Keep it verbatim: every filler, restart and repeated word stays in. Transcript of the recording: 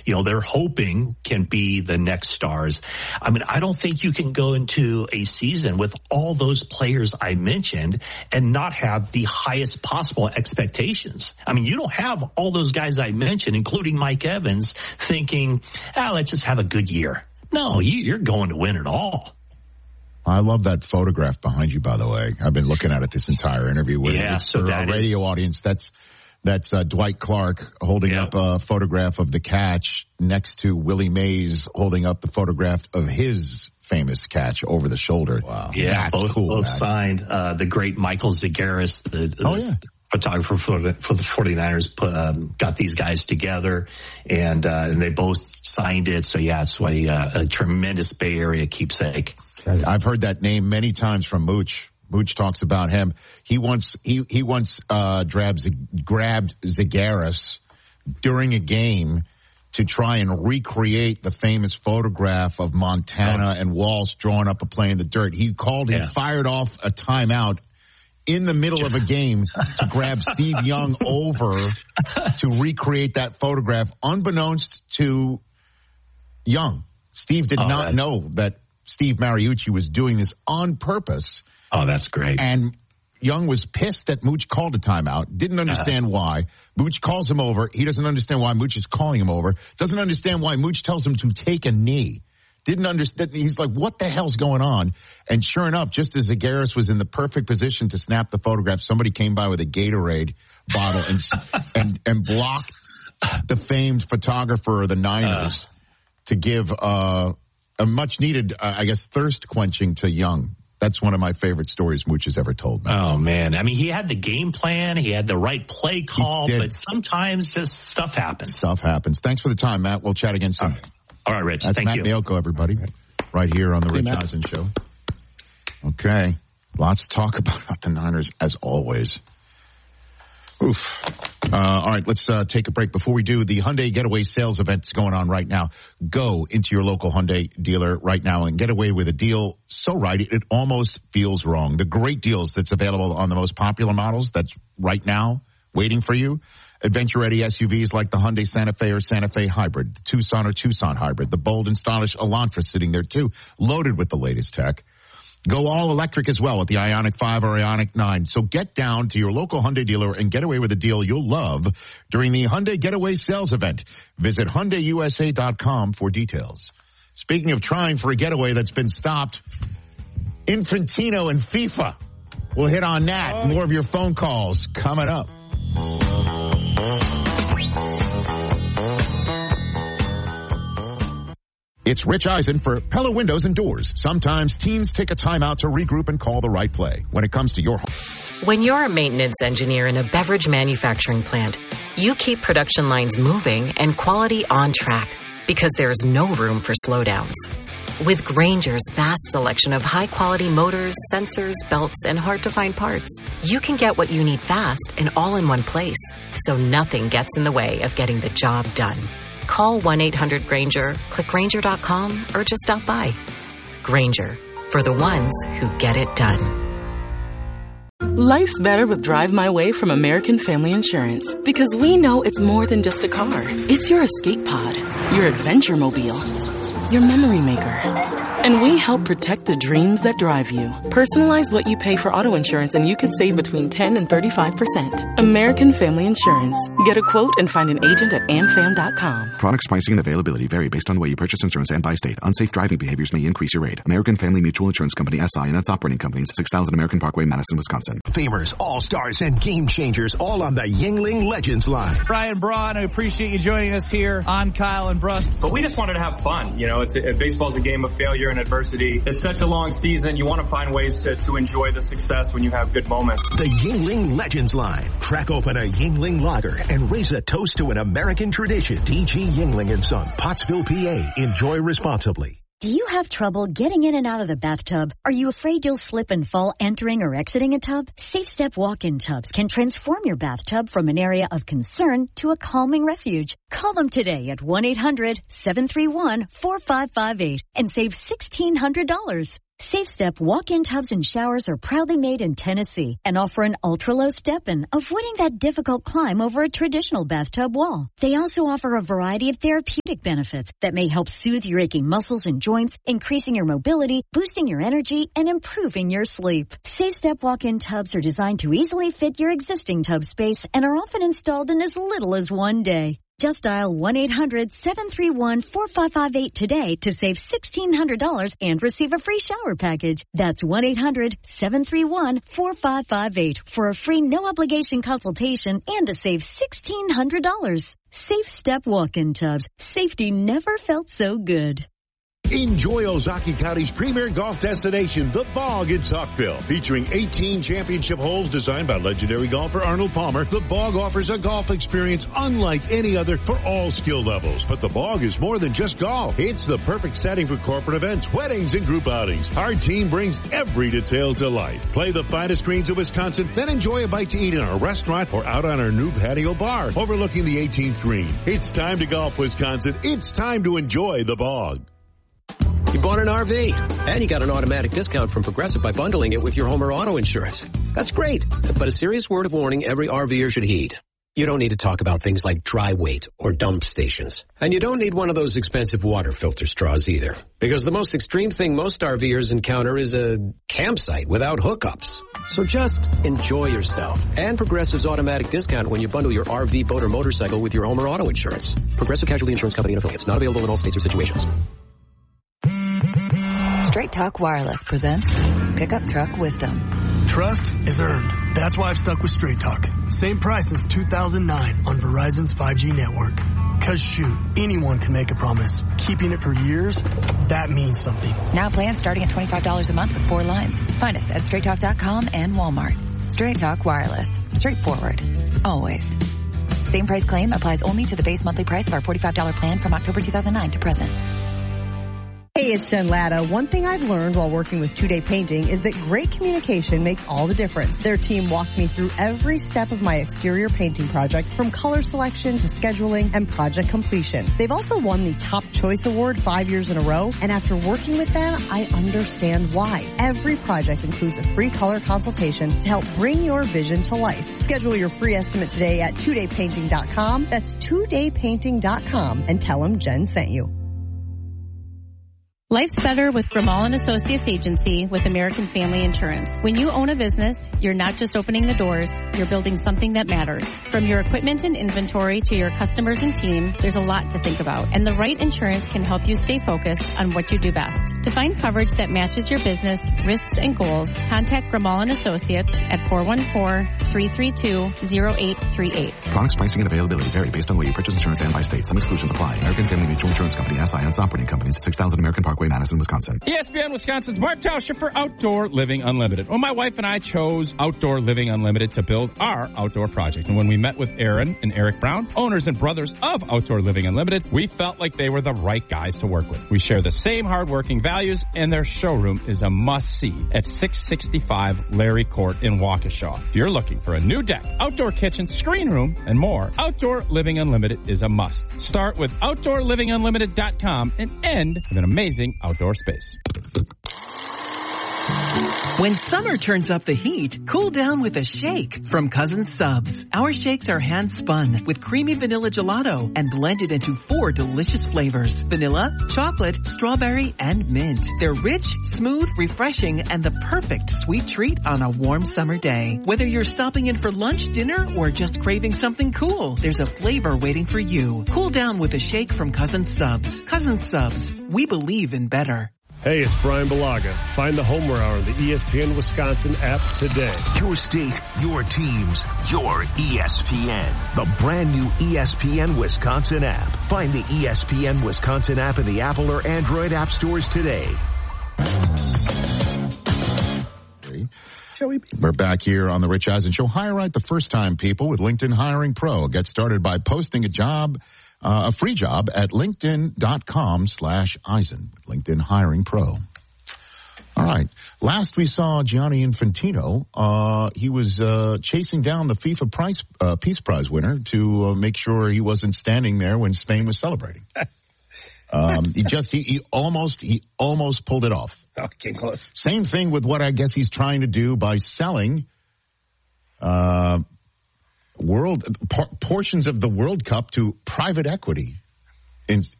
you know, they're hoping can be the next stars. I mean, I don't think you can go into a season with all those players I mentioned and not have the highest possible expectations. I mean, you don't have all those guys I mentioned, including Mike Evans, thinking, ah, let's just have a good year. No, you, you're going to win it all. I love that photograph behind you, by the way. I've been looking at it this entire interview. With yeah, it's so for that a radio is, audience. That's that's uh, Dwight Clark holding yeah. up a photograph of the catch next to Willie Mays holding up the photograph of his famous catch over the shoulder. Wow. Yeah, that's both, cool. Both man. signed. Uh, the great Michael Zagaris, the, the oh, yeah. photographer for the, for the 49ers, put, um, got these guys together, and uh, and they both signed it. So, yeah, it's a, uh, a tremendous Bay Area keepsake. I've heard that name many times from Mooch. Mooch talks about him. He once he he once uh, grabbed grabbed Zagaris during a game to try and recreate the famous photograph of Montana oh. and Walsh drawing up a play in the dirt. He called, yeah. he fired off a timeout in the middle of a game to grab Steve Young over to recreate that photograph, unbeknownst to Young. Steve did oh, not know that Steve Mariucci was doing this on purpose. Oh, that's great. And Young was pissed that Mooch called a timeout, didn't understand uh, why. Mooch calls him over. He doesn't understand why Mooch is calling him over. Doesn't understand why Mooch tells him to take a knee. Didn't understand. He's like, what the hell's going on? And sure enough, just as Zagaris was in the perfect position to snap the photograph, somebody came by with a Gatorade bottle and and, and blocked the famed photographer of the Niners uh, to give uh, a much-needed, uh, I guess, thirst quenching to Young. That's one of my favorite stories Mooch has ever told me. Oh, man. I mean, he had the game plan. He had the right play call, but sometimes just stuff happens. Stuff happens. Thanks for the time, Matt. We'll chat again soon. All right, All right Rich. That's Thank Matt you. Miyoko, everybody, right here on the See Rich Matt. Eisen Show. Okay. Lots to talk about the Niners, as always. Oof. Uh, all right, let's uh, take a break. Before we do, the Hyundai Getaway sales event is going on right now. Go into your local Hyundai dealer right now and get away with a deal so right it almost feels wrong. The great deals that's available on the most popular models that's right now waiting for you. Adventure-ready S U Vs like the Hyundai Santa Fe or Santa Fe Hybrid, the Tucson or Tucson Hybrid, the bold and stylish Elantra sitting there too, loaded with the latest tech. Go all electric as well with the Ioniq five or Ioniq nine. So get down to your local Hyundai dealer and get away with a deal you'll love during the Hyundai Getaway sales event. Visit Hyundai U S A dot com for details. Speaking of trying for a getaway that's been stopped, Infantino and FIFA. We'll hit on that. More of your phone calls coming up. It's Rich Eisen for Pella Windows and Doors. Sometimes teams take a timeout to regroup and call the right play. When it comes to your home. When you're a maintenance engineer in a beverage manufacturing plant, you keep production lines moving and quality on track because there's no room for slowdowns. With Grainger's vast selection of high-quality motors, sensors, belts, and hard-to-find parts, you can get what you need fast and all in one place, so nothing gets in the way of getting the job done. Call one eight hundred Grainger, click Grainger dot com, or just stop by. Grainger, for the ones who get it done. Life's better with Drive My Way from American Family Insurance, because we know it's more than just a car. It's your escape pod, your adventure mobile, your memory maker. And we help protect the dreams that drive you. Personalize what you pay for auto insurance and you could save between ten and thirty-five percent. American Family Insurance. Get a quote and find an agent at am fam dot com. Products, pricing, and availability vary based on the way you purchase insurance and by state. Unsafe driving behaviors may increase your rate. American Family Mutual Insurance Company, S I and its operating companies, six thousand American Parkway, Madison, Wisconsin. Famers, all-stars, and game changers all on the Yuengling Legends line. Brian Braun, I appreciate you joining us here on Kyle and Bruss. But we just wanted to have fun. You know, it's a, baseball's a game of failure and adversity. It's such a long season. You want to find ways to, to enjoy the success when you have good moments. The Yuengling Legends line. Crack open a Yuengling lager and raise a toast to an American tradition. D G Yuengling and Son, Pottsville, P A. Enjoy responsibly. Do you have trouble getting in and out of the bathtub? Are you afraid you'll slip and fall entering or exiting a tub? Safe Step walk-in tubs can transform your bathtub from an area of concern to a calming refuge. Call them today at one eight hundred seven three one four five five eight and save sixteen hundred dollars. SafeStep walk-in tubs and showers are proudly made in Tennessee and offer an ultra-low step-in, avoiding that difficult climb over a traditional bathtub wall. They also offer a variety of therapeutic benefits that may help soothe your aching muscles and joints, increasing your mobility, boosting your energy, and improving your sleep. SafeStep walk-in tubs are designed to easily fit your existing tub space and are often installed in as little as one day. Just dial one eight hundred seven three one four five five eight today to save sixteen hundred dollars and receive a free shower package. That's one eight hundred seven three one four five five eight for a free no-obligation consultation and to save sixteen hundred dollars. Safe Step walk-in tubs. Safety never felt so good. Enjoy Ozaukee County's premier golf destination, The Bog in Saukville. Featuring eighteen championship holes designed by legendary golfer Arnold Palmer, The Bog offers a golf experience unlike any other for all skill levels. But The Bog is more than just golf. It's the perfect setting for corporate events, weddings, and group outings. Our team brings every detail to life. Play the finest greens of Wisconsin, then enjoy a bite to eat in our restaurant or out on our new patio bar overlooking the eighteenth green. It's time to golf, Wisconsin. It's time to enjoy The Bog. You bought an R V, and you got an automatic discount from Progressive by bundling it with your home or auto insurance. That's great, but a serious word of warning every RVer should heed. You don't need to talk about things like dry weight or dump stations. And you don't need one of those expensive water filter straws either. Because the most extreme thing most RVers encounter is a campsite without hookups. So just enjoy yourself. And Progressive's automatic discount when you bundle your R V, boat, or motorcycle with your home or auto insurance. Progressive Casualty Insurance Company and affiliates. Not available in all states or situations. Straight Talk Wireless presents Pickup Truck Wisdom. Trust is earned. That's why I've stuck with Straight Talk. Same price since two thousand nine on Verizon's five G network. Cause shoot, anyone can make a promise. Keeping it for years, that means something. Now plans starting at twenty-five dollars a month with four lines. Find us at straight talk dot com and Walmart. Straight Talk Wireless. Straightforward. Always. Same price claim applies only to the base monthly price of our forty-five dollars plan from October two thousand nine to present. Hey, it's Jen Latta. One thing I've learned while working with Two Day Painting is that great communication makes all the difference. Their team walked me through every step of my exterior painting project, from color selection to scheduling and project completion. They've also won the Top Choice Award five years in a row, and after working with them, I understand why. Every project includes a free color consultation to help bring your vision to life. Schedule your free estimate today at two day painting dot com. That's two day painting dot com, and tell them Jen sent you. Life's better with Grimal and Associates Agency with American Family Insurance. When you own a business, you're not just opening the doors, you're building something that matters. From your equipment and inventory to your customers and team, there's a lot to think about. And the right insurance can help you stay focused on what you do best. To find coverage that matches your business, risks, and goals, contact Grimal and Associates at four one four, three three two, zero eight three eight. Products pricing and availability vary based on where you purchase insurance and by state. Some exclusions apply. American Family Mutual Insurance Company, S I and its operating companies, six thousand American Parkway, Madison, Wisconsin. E S P N Wisconsin's Mark Tauscher for Outdoor Living Unlimited. Well, my wife and I chose Outdoor Living Unlimited to build our outdoor project. And when we met with Aaron and Eric Brown, owners and brothers of Outdoor Living Unlimited, we felt like they were the right guys to work with. We share the same hardworking values, and their showroom is a must-see at six sixty-five Larry Court in Waukesha. If you're looking for a new deck, outdoor kitchen, screen room, and more, Outdoor Living Unlimited is a must. Start with outdoor living unlimited dot com and end with an amazing outdoor space. When summer turns up the heat, cool down with a shake from Cousins Subs. Our shakes are hand-spun with creamy vanilla gelato and blended into four delicious flavors: vanilla, chocolate, strawberry, and mint. They're rich, smooth, refreshing, and the perfect sweet treat on a warm summer day. Whether you're stopping in for lunch, dinner, or just craving something cool, there's a flavor waiting for you. Cool down with a shake from Cousins Subs. Cousins Subs. We believe in better. Hey, it's Brian Balaga. Find the Homer Hour on the E S P N Wisconsin app today. Your state, your teams, your E S P N. The brand new E S P N Wisconsin app. Find the E S P N Wisconsin app in the Apple or Android app stores today. We're back here on the Rich Eisen Show. Hire right the first time, people, with LinkedIn Hiring Pro. Get started by posting a job, uh, a free job at linkedin.com slash Eisen. LinkedIn Hiring Pro. All right. Last we saw Gianni Infantino. Uh, he was uh, chasing down the FIFA Prize, uh, Peace Prize winner to uh, make sure he wasn't standing there when Spain was celebrating. um, he just he, he almost he almost pulled it off. Oh, came close. Same thing with what I guess he's trying to do by selling uh, world por- portions of the World Cup to private equity in,